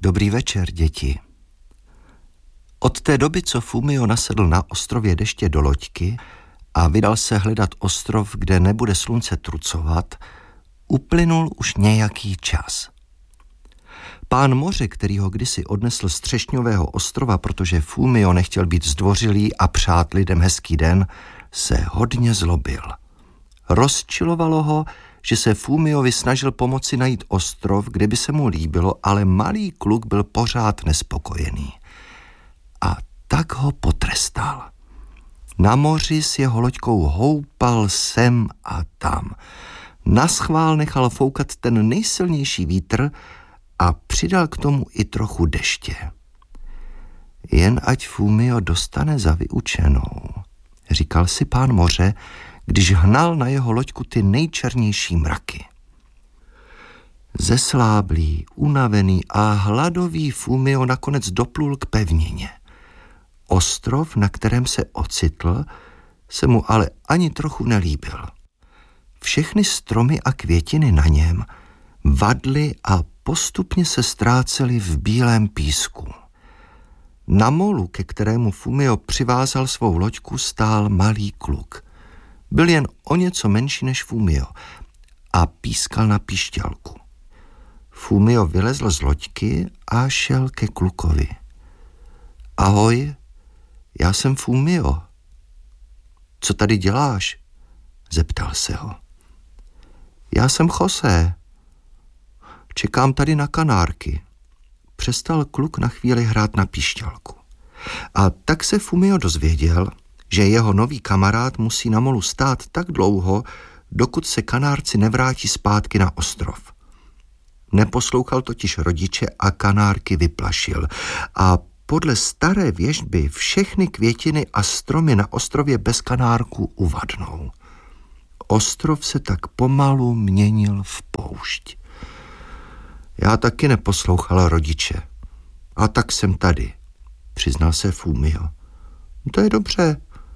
Dobrý večer, děti. Od té doby, co Fumio nasedl na ostrově Deště do loďky a vydal se hledat ostrov, kde nebude slunce trucovat, uplynul už nějaký čas. Pán moře, který ho kdysi odnesl z Třešňového ostrova, protože Fumio nechtěl být zdvořilý a přát lidem hezký den, se hodně zlobil. Rozčilovalo ho, že se Fumiovi snažil pomoci najít ostrov, kde by se mu líbilo, ale malý kluk byl pořád nespokojený. A tak ho potrestal. Na moři s jeho loďkou houpal sem a tam. Naschvál nechal foukat ten nejsilnější vítr a přidal k tomu i trochu deště. Jen ať Fumio dostane za vyučenou, říkal si pán moře, když hnal na jeho loďku ty nejčernější mraky. Zesláblý, unavený a hladový Fumio nakonec doplul k pevnině. Ostrov, na kterém se ocitl, se mu ale ani trochu nelíbil. Všechny stromy a květiny na něm vadly a postupně se ztrácely v bílém písku. Na molu, ke kterému Fumio přivázal svou loďku, stál malý kluk. Byl jen o něco menší než Fumio a pískal na píšťalku. Fumio vylezl z loďky a šel ke klukovi. Ahoj, já jsem Fumio. Co tady děláš? Zeptal se ho. Já jsem José. Čekám tady na kanárky. Přestal kluk na chvíli hrát na píšťalku. A tak se Fumio dozvěděl, že jeho nový kamarád musí na molu stát tak dlouho, dokud se kanárci nevrátí zpátky na ostrov. Neposlouchal totiž rodiče a kanárky vyplašil a podle staré věštby všechny květiny a stromy na ostrově bez kanárků uvadnou. Ostrov se tak pomalu měnil v poušť. Já taky neposlouchal rodiče. A tak jsem tady, přiznal se Fumio. To je dobře.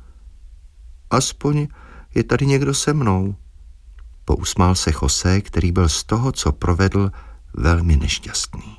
Aspoň je tady někdo se mnou. Pousmál se José, který byl z toho, co provedl, velmi nešťastný.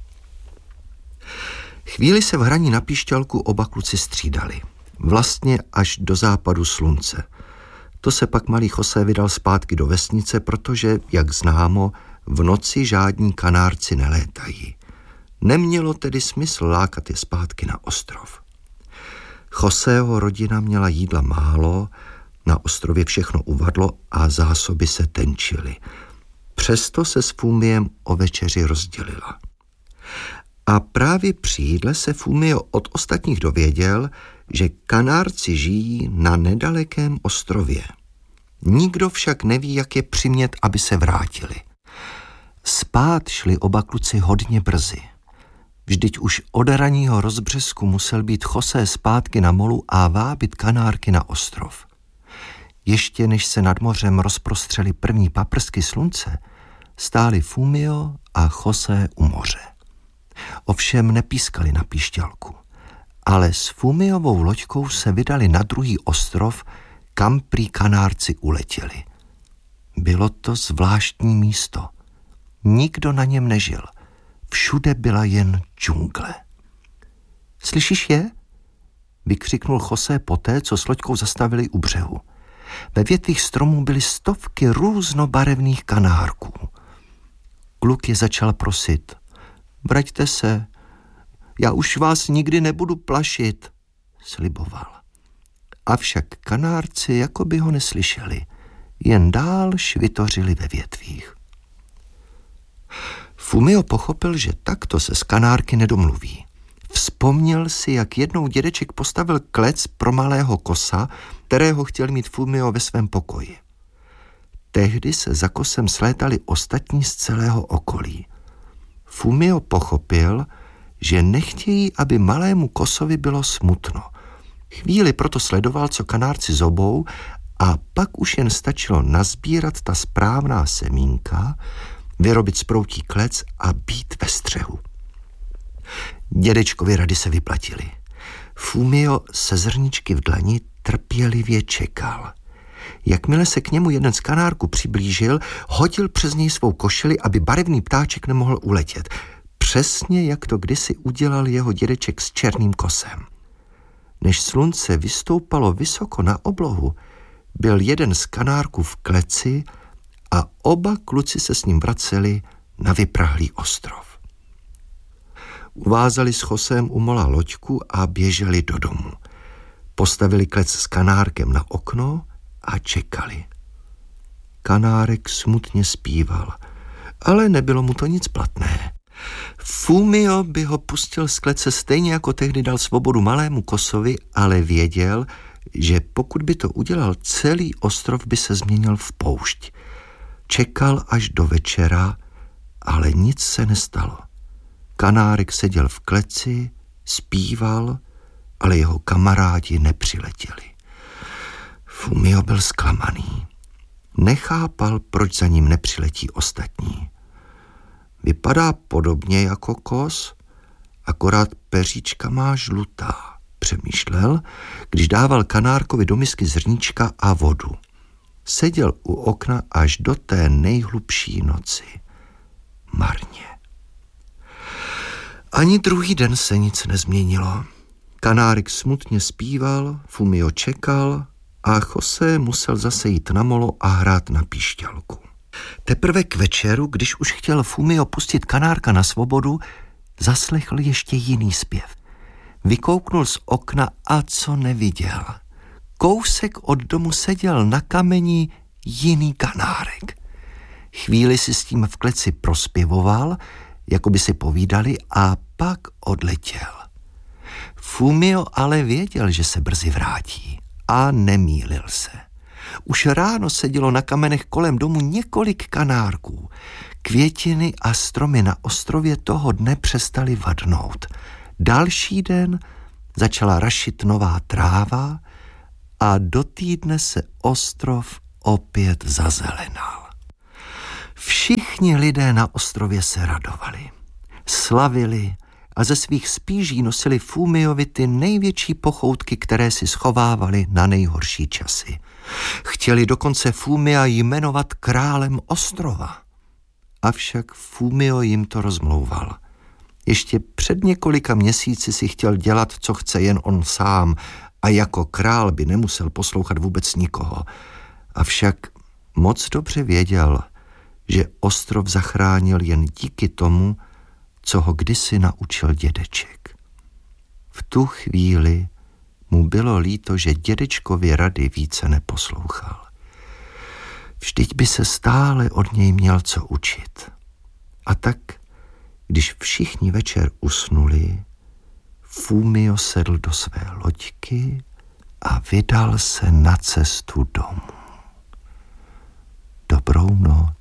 Chvíli se v hraní na píšťalku oba kluci střídali. Vlastně až do západu slunce. To se pak malý José vydal zpátky do vesnice, protože, jak známo, v noci žádní kanárci nelétají. Nemělo tedy smysl lákat je zpátky na ostrov. Josého rodina měla jídla málo, na ostrově všechno uvadlo a zásoby se tenčily. Přesto se s Fumiem o večeři rozdělila. A právě při jídle se Fumio od ostatních dověděl, že kanárci žijí na nedalekém ostrově. Nikdo však neví, jak je přimět, aby se vrátili. Spát šli oba kluci hodně brzy. Vždyť už od ranního rozbřesku musel být José zpátky na molu a vábit kanárky na ostrov. Ještě než se nad mořem rozprostřely první paprsky slunce, stáli Fumio a José u moře. Ovšem nepískali na píšťalku, ale s Fumiovou loďkou se vydali na druhý ostrov, kam prý kanárci uletěli. Bylo to zvláštní místo. Nikdo na něm nežil. Všude byla jen džungle. Slyšíš je? Vykřiknul José poté, co s loďkou zastavili u břehu. Ve větvích stromů byly stovky různobarevných kanárků. Kluk je začal prosit. Vraťte se, já už vás nikdy nebudu plašit, sliboval. Avšak kanárci jako by ho neslyšeli, jen dál švitořili ve větvích. Fumio pochopil, že takto se s kanárky nedomluví. Vzpomněl si, jak jednou dědeček postavil klec pro malého kosa, kterého chtěl mít Fumio ve svém pokoji. Tehdy se za kosem slétali ostatní z celého okolí. Fumio pochopil, že nechtějí, aby malému kosovi bylo smutno. Chvíli proto sledoval, co kanárci zobou, a pak už jen stačilo nazbírat ta správná semínka, vyrobit sproutí klec a být ve střehu. Dědečkovi rady se vyplatily. Fumio se zrničky v dlani trpělivě čekal. Jakmile se k němu jeden z kanárků přiblížil, hodil přes něj svou košili, aby barevný ptáček nemohl uletět. přesně jak to kdysi udělal jeho dědeček s černým kosem. Než slunce vystoupalo vysoko na oblohu, byl jeden z kanárků v kleci a oba kluci se s ním vraceli na vyprahlý ostrov. Uvázali s Chosem u mola loďku a běželi do domu. Postavili klec s kanárkem na okno a čekali. Kanárek smutně zpíval, ale nebylo mu to nic platné. Fumio by ho pustil z klece stejně jako tehdy dal svobodu malému kosovi, ale věděl, že pokud by to udělal, celý ostrov by se změnil v poušť. Čekal až do večera, ale nic se nestalo. Kanárek seděl v kleci, zpíval, ale jeho kamarádi nepřiletěli. Fumio byl zklamaný. Nechápal, proč za ním nepřiletí ostatní. Vypadá podobně jako kos, akorát peříčka má žlutá, přemýšlel, když dával kanárkovi do misky zrníčka a vodu. Seděl u okna až do té nejhlubší noci. Marně. Ani druhý den se nic nezměnilo. Kanárek smutně zpíval, Fumio čekal a Jose musel zase jít na molo a hrát na píšťalku. Teprve k večeru, když už chtěl Fumio pustit kanárka na svobodu, zaslechl ještě jiný zpěv. Vykouknul z okna a co neviděl. Kousek od domu seděl na kameni jiný kanárek. Chvíli si s tím v kleci prospěvoval, jako by si povídali, a pak odletěl. Fumio ale věděl, že se brzy vrátí, a nemýlil se. Už ráno sedělo na kamenech kolem domu několik kanárků. Květiny a stromy na ostrově toho dne přestaly vadnout. Další den začala rašit nová tráva a do týdne se ostrov opět zazelenal. Všichni lidé na ostrově se radovali, slavili a ze svých spíží nosili Fumiovi ty největší pochoutky, které si schovávali na nejhorší časy. Chtěli dokonce Fumia jmenovat králem ostrova. Avšak Fumio jim to rozmlouval. Ještě před několika měsíci si chtěl dělat, co chce jen on sám, a jako král by nemusel poslouchat vůbec nikoho. Avšak moc dobře věděl, že ostrov zachránil jen díky tomu, co ho kdysi naučil dědeček. V tu chvíli mu bylo líto, že dědečkovi rady více neposlouchal. Vždyť by se stále od něj měl co učit. A tak, když všichni večer usnuli, Fumio sedl do své loďky a vydal se na cestu domů. Dobrou noc.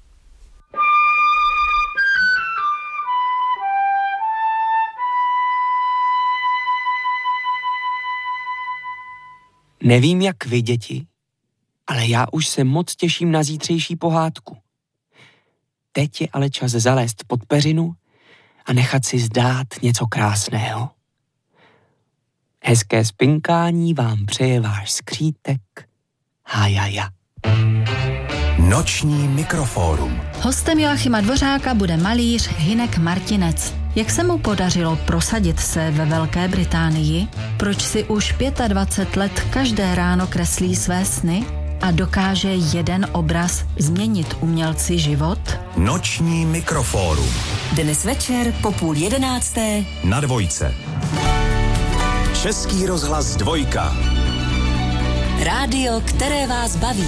Nevím, jak vy, děti, ale já už se moc těším na zítřejší pohádku. Teď je ale čas zalézt pod peřinu a nechat si zdát něco krásného. Hezké spinkání vám přeje váš skřítek Hájaja. Noční mikrofórum. Hostem Joachima Dvořáka bude malíř Hynek Martinec. Jak se mu podařilo prosadit se ve Velké Británii? Proč si už 25 let každé ráno kreslí své sny? A dokáže jeden obraz změnit umělci život? Noční mikrofórum. Dnes večer po 10:30 na Dvojce. Český rozhlas Dvojka. Rádio, které vás baví.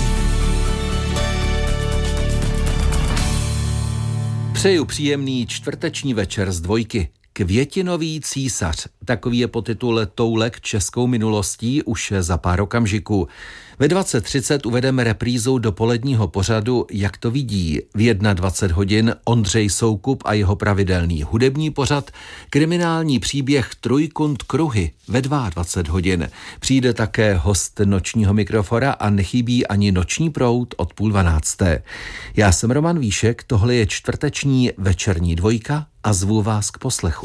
Přeju příjemný čtvrteční večer z Dvojky. Květinový císař, takový je podtitul toulek českou minulostí už za pár okamžiků. Ve 20:30 uvedeme reprízu dopoledního pořadu Jak to vidí. V 21 hodin Ondřej Soukup a jeho pravidelný hudební pořad, kriminální příběh Trojkund kruhy ve 22 hodin. Přijde také host nočního mikrofora a nechybí ani noční proud od 11:30. Já jsem Roman Víšek, tohle je čtvrteční večerní Dvojka a zvu vás k poslechu.